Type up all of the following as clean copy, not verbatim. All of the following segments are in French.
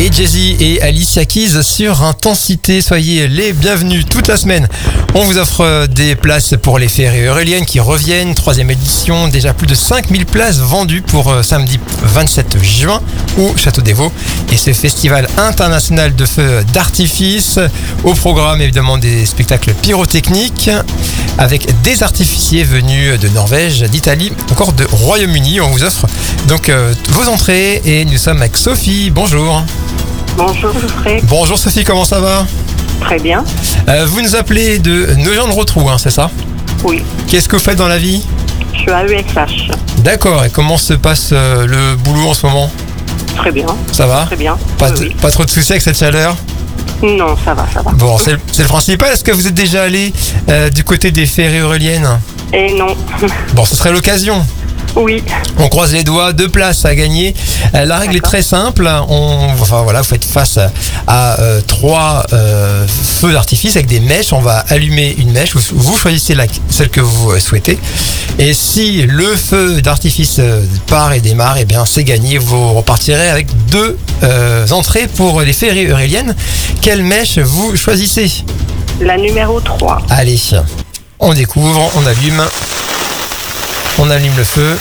et Jay-Z et Alicia Keys sur Intensité. Soyez les bienvenus toute la semaine. On vous offre des places pour les Fériés Euréliennes qui reviennent, 3e édition, déjà plus de 5000 places vendues pour samedi 27 juin au Château des Vaux. Et ce festival international de feux d'artifice, au programme évidemment des spectacles pyrotechniques avec des artificiers venus de Norvège, d'Italie, encore de Royaume-Uni. On vous offre donc vos entrées et nous sommes avec Sophie. Bonjour. Bonjour Geoffrey. Bonjour Sophie, comment ça va ? Très bien. Vous nous appelez de Nogent-le-Rotrou, c'est ça ? Oui. Qu'est-ce que vous faites dans la vie ? Je suis à ESH. D'accord, et comment se passe le boulot en ce moment ? Très bien. Ça va ? Très bien. Oui. Pas trop de soucis avec cette chaleur ? Non, ça va. Bon, c'est le principal. Est-ce que vous êtes déjà allé du côté des Fériés Euréliennes ? Et non. Bon, ce serait l'occasion. Oui. On croise les doigts, 2 places à gagner. La règle est très simple. Vous faites face à 3 feux d'artifice avec des mèches. On va allumer une mèche. Vous choisissez celle que vous souhaitez. Et si le feu d'artifice part et démarre, eh bien c'est gagné. Vous repartirez avec 2 entrées pour les Fériés Euréliennes. Quelle mèche vous choisissez ? La numéro 3. Allez, on découvre, on allume. On allume le feu.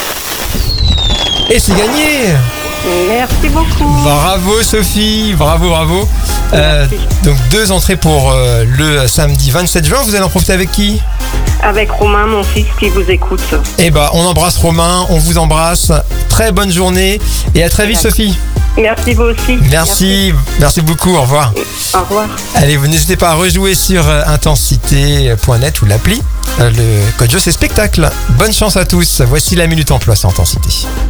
Et c'est gagné! Merci beaucoup. Bravo Sophie, bravo. Donc 2 entrées pour le samedi 27 juin. Vous allez en profiter avec qui? Avec Romain, mon fils qui vous écoute. Eh ben, on embrasse Romain, on vous embrasse. Très bonne journée et à très vite Sophie. Merci vous aussi. Merci beaucoup, au revoir. Au revoir. Allez, vous n'hésitez pas à rejouer sur intensité.net ou l'appli. Le code jeu c'est spectacle. Bonne chance à tous. Voici la Minute Emploi sur Intensité.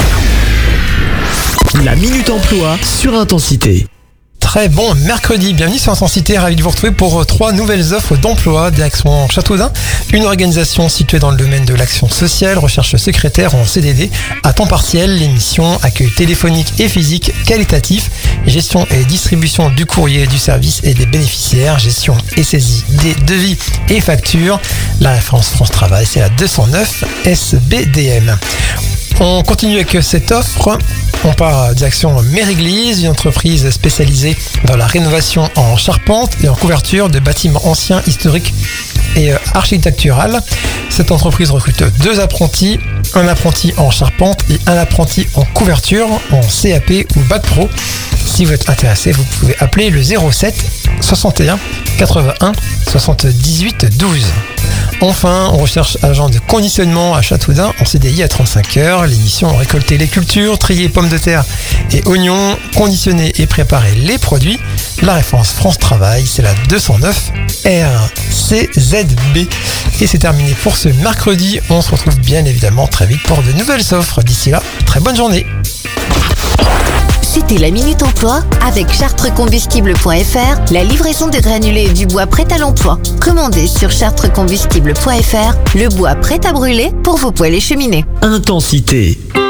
La Minute Emploi sur Intensité. Très bon mercredi, bienvenue sur Intensité, ravi de vous retrouver pour 3 nouvelles offres d'emploi, direction Châteaudun, une organisation située dans le domaine de l'action sociale, recherche secrétaire en CDD, à temps partiel, l'émission, accueil téléphonique et physique qualitatif, gestion et distribution du courrier, du service et des bénéficiaires, gestion et saisie des devis et factures. La référence France Travail, c'est la 209 SBDM. On continue avec cette offre. On part direction Méréglise, une entreprise spécialisée dans la rénovation en charpente et en couverture de bâtiments anciens, historiques et architectural. Cette entreprise recrute 2 apprentis, un apprenti en charpente et un apprenti en couverture en CAP ou Bac Pro. Si vous êtes intéressé, vous pouvez appeler le 07 61 81 78 12. Enfin, on recherche agent de conditionnement à Châteaudun en CDI à 35 heures. L'émission récolter les cultures, trier pommes de terre et oignons, conditionner et préparer les produits. La référence France Travail, c'est la 209 RCZB. Et c'est terminé pour ce mercredi. On se retrouve bien évidemment très vite pour de nouvelles offres. D'ici là, très bonne journée. C'était la Minute Emploi avec chartrecombustible.fr, la livraison de granulés et du bois prêt à l'emploi. Commandez sur chartrecombustible.fr le bois prêt à brûler pour vos poêles et cheminées. Intensité.